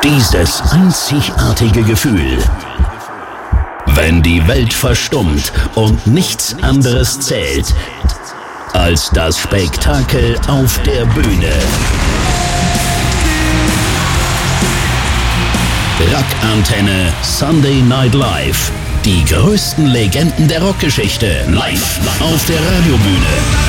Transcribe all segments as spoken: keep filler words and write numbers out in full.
Dieses einzigartige Gefühl, wenn die Welt verstummt und nichts anderes zählt als das Spektakel auf der Bühne. Rockantenne Sunday Night Live. Die größten Legenden der Rockgeschichte live auf der Radiobühne.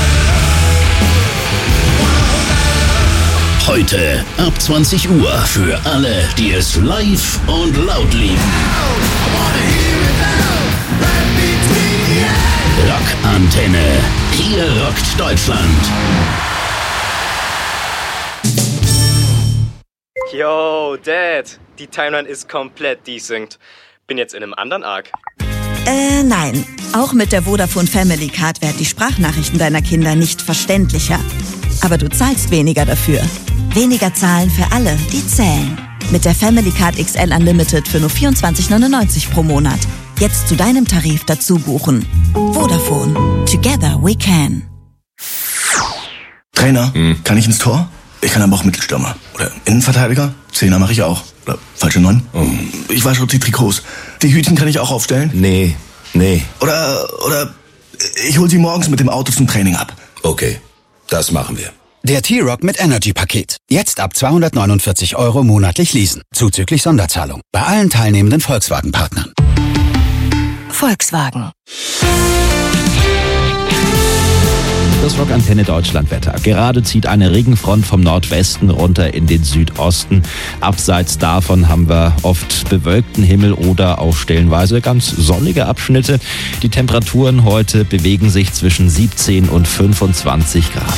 Heute ab zwanzig Uhr für alle, die es live und laut lieben. Rockantenne. Hier rockt Deutschland. Yo, Dad. Die Timeline ist komplett desynced. Bin jetzt in einem anderen Arc. Äh, nein. Auch mit der Vodafone Family Card werden die Sprachnachrichten deiner Kinder nicht verständlicher. Aber du zahlst weniger dafür. Weniger zahlen für alle, die zählen. Mit der Family Card X L Unlimited für nur vierundzwanzig neunundneunzig pro Monat. Jetzt zu deinem Tarif dazu buchen. Vodafone. Together we can. Trainer, hm. kann ich ins Tor? Ich kann aber auch Mittelstürmer. Oder Innenverteidiger? Zehner mache ich auch. Oder falsche Neun? Oh. Ich wasche die Trikots. Die Hütchen kann ich auch aufstellen? Nee, nee. Oder, oder ich hol sie morgens mit dem Auto zum Training ab. Okay, das machen wir. Der T-Rock mit Energy-Paket. Jetzt ab zweihundertneunundvierzig Euro monatlich leasen. Zuzüglich Sonderzahlung. Bei allen teilnehmenden Volkswagen-Partnern. Volkswagen. Das Rockantenne Deutschlandwetter. Gerade zieht eine Regenfront vom Nordwesten runter in den Südosten. Abseits davon haben wir oft bewölkten Himmel oder auch stellenweise ganz sonnige Abschnitte. Die Temperaturen heute bewegen sich zwischen siebzehn und fünfundzwanzig Grad.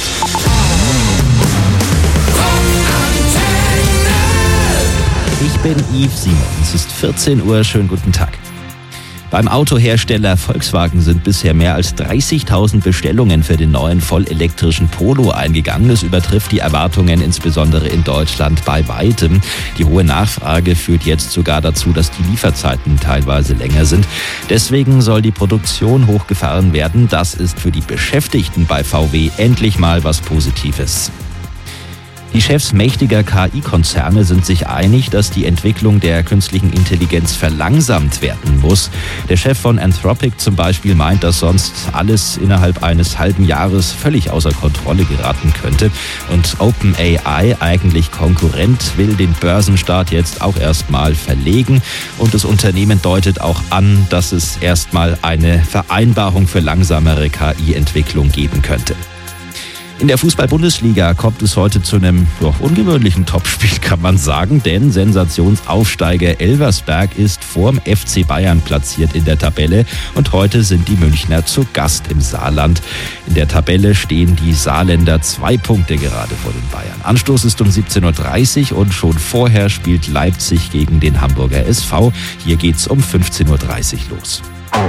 Ich bin Yves Simon. Es ist vierzehn Uhr. Schönen guten Tag. Beim Autohersteller Volkswagen sind bisher mehr als dreißigtausend Bestellungen für den neuen vollelektrischen Polo eingegangen. Das übertrifft die Erwartungen insbesondere in Deutschland bei weitem. Die hohe Nachfrage führt jetzt sogar dazu, dass die Lieferzeiten teilweise länger sind. Deswegen soll die Produktion hochgefahren werden. Das ist für die Beschäftigten bei V W endlich mal was Positives. Die Chefs mächtiger K I-Konzerne sind sich einig, dass die Entwicklung der künstlichen Intelligenz verlangsamt werden muss. Der Chef von Anthropic zum Beispiel meint, dass sonst alles innerhalb eines halben Jahres völlig außer Kontrolle geraten könnte. Und OpenAI, eigentlich Konkurrent, will den Börsenstart jetzt auch erstmal verlegen. Und das Unternehmen deutet auch an, dass es erstmal eine Vereinbarung für langsamere K I-Entwicklung geben könnte. In der Fußball-Bundesliga kommt es heute zu einem ja, ungewöhnlichen Topspiel, kann man sagen, denn Sensationsaufsteiger Elversberg ist vorm F C Bayern platziert in der Tabelle und heute sind die Münchner zu Gast im Saarland. In der Tabelle stehen die Saarländer zwei Punkte gerade vor den Bayern. Anstoß ist um siebzehn Uhr dreißig und schon vorher spielt Leipzig gegen den Hamburger S V. Hier geht's um fünfzehn Uhr dreißig los.